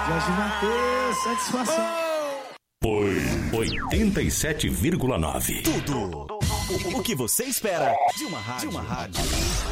Jorge Mateus, satisfação. 87,9. Tudo o que você espera de uma rádio.